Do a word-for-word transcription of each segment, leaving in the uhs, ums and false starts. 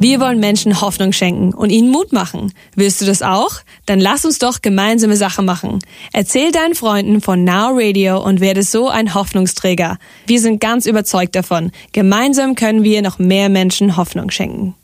Wir wollen Menschen Hoffnung schenken und ihnen Mut machen. Willst du das auch? Dann lass uns doch gemeinsame Sache machen. Erzähl deinen Freunden von Now Radio und werde so ein Hoffnungsträger. Wir sind ganz überzeugt davon. Gemeinsam können wir noch mehr Menschen Hoffnung schenken.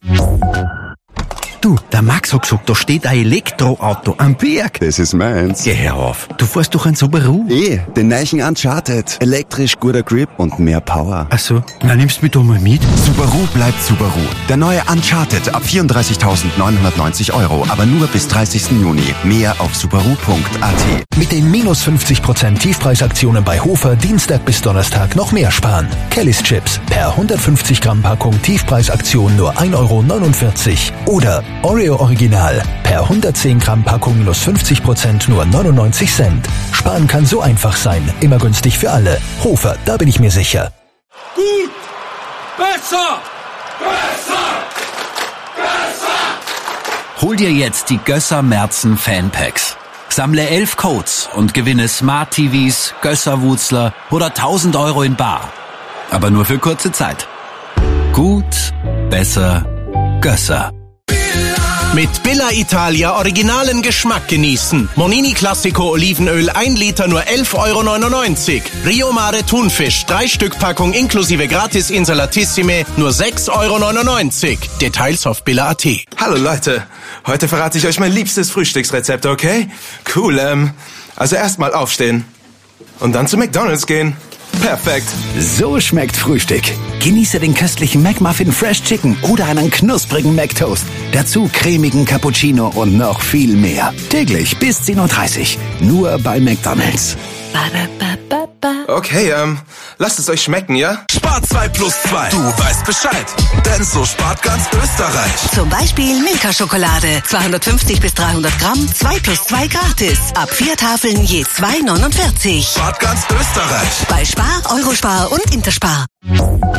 Du, der Max hat gesagt, da steht ein Elektroauto am Berg. Das ist meins. Geh hör auf. Du fährst doch ein Subaru. Eh, den neuen Uncharted. Elektrisch, guter Grip und mehr Power. Ach so, na nimmst du mich doch mal mit. Subaru bleibt Subaru. Der neue Uncharted ab vierunddreißigtausendneunhundertneunzig Euro, aber nur bis dreißigsten Juni. Mehr auf subaru punkt a t. Mit den minus fünfzig Prozent Tiefpreisaktionen bei Hofer Dienstag bis Donnerstag noch mehr sparen. Kellys Chips per hundertfünfzig Gramm Packung Tiefpreisaktion nur ein Euro neunundvierzig. Oder Oreo Original per hundertzehn Gramm Packung minus fünfzig Prozent nur neunundneunzig Cent. Sparen kann so einfach sein. Immer günstig für alle. Hofer, da bin ich mir sicher. Gut! Besser! Besser! Besser! Hol dir jetzt die Gösser Merzen Fanpacks. Sammle elf Codes und gewinne Smart T Vs, Gösser-Wutzler oder tausend Euro in bar. Aber nur für kurze Zeit. Gut, besser, Gösser. Mit Billa Italia originalen Geschmack genießen. Monini Classico Olivenöl ein Liter nur elf Euro neunundneunzig. Rio Mare Thunfisch drei Stück Packung inklusive Gratis Insalatissime nur sechs Euro neunundneunzig. Details auf billa punkt a t. Hallo Leute, heute verrate ich euch mein liebstes Frühstücksrezept, okay? Cool, ähm, also erstmal aufstehen und dann zu McDonald's gehen. Perfekt. So schmeckt Frühstück. Genieße den köstlichen McMuffin Fresh Chicken oder einen knusprigen McToast. Dazu cremigen Cappuccino und noch viel mehr. Täglich bis zehn Uhr dreißig. Nur bei McDonald's. Okay, ähm, lasst es euch schmecken, ja? Spart zwei plus zwei. Du weißt Bescheid. Denn so spart ganz Österreich. Zum Beispiel Milka-Schokolade. zweihundertfünfzig bis dreihundert Gramm, zwei plus zwei gratis. Ab vier Tafeln je zwei Euro neunundvierzig. Spart ganz Österreich. Bei Spar, Eurospar und Interspar.